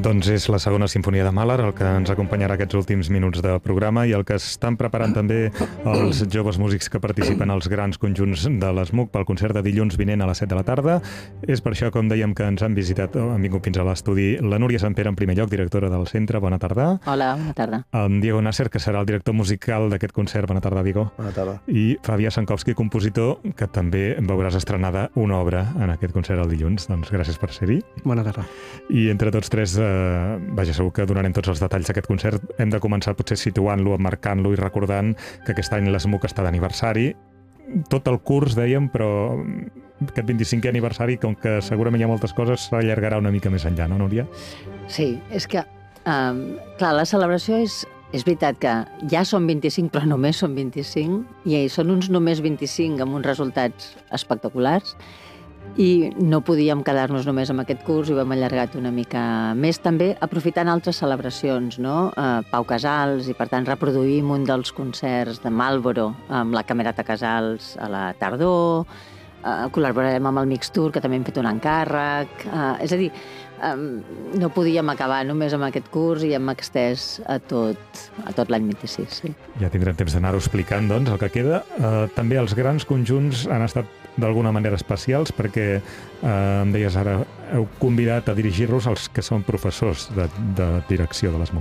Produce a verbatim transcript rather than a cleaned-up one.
Doncs és la segona sinfonia de Mahler, el que ens acompanyarà aquests últims minuts de programa i el que estan preparant també els joves músics que participen als grans conjunts de l'ESMUC pel concert de dilluns vinent a les set de la tarda. És per això, com dèiem, que ens han visitat, han vingut fins a l'estudi la Núria Santpere, en primer lloc, directora del centre. Bona tarda. Hola, bona tarda. En Diego Nasser, que serà el director musical d'aquest concert. Bona tarda, Diego. Bona tarda. I Fabià Sankowski, compositor, que també veuràs estrenada una obra en aquest concert el dilluns. Doncs gràcies per ser-hi. Bona tarda. I entre tots tres, eh, vaja, segur que donarem tots els detalls d'aquest concert. Hem de començar potser situant-lo, emmarcant-lo i recordant que aquest any l'ESMUC està d'aniversari. Tot el curs, dèiem, però aquest vint-i-cinquè aniversari, com que segurament hi ha moltes coses, s'allargarà una mica més enllà, no, Núria? Sí, és que, um, clar, la celebració és... És veritat que ja són vint-i-cinc, però només són vint-i-cinc, i són uns només vint-i-cinc amb uns resultats espectaculars, i no podíem quedar-nos només amb aquest curs i ho hem allargat una mica més, també aprofitant altres celebracions, no? Uh, Pau Casals, i per tant reproduïm un dels concerts de Marlboro amb la Camerata Casals a la tardor, uh, col·laborarem amb el Mixtur, que també hem fet un encàrrec, uh, és a dir, um, no podíem acabar només amb aquest curs i hem extès a tot, a tot l'any vint-i-sis. Sí. Ja tindrem temps d'anar-ho explicant, doncs, el que queda. Uh, també els grans conjunts han estat d'alguna manera especials perquè, eh, em deies ara, heu convidat a dirigir-los els que són professors de, de direcció de l'ESMUC.